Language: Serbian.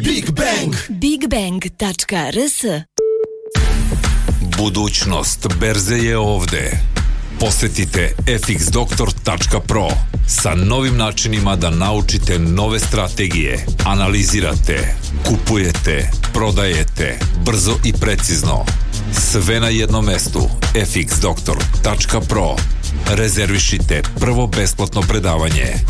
Big Bang. bigbang.rs. Budućnost berze je ovde. Posetite fxdoktor.pro sa novim načinima da naučite nove strategije, analizirate, kupujete, prodajete, brzo i precizno. Sve na jednom mestu. fxdoktor.pro. Rezervišite prvo besplatno predavanje.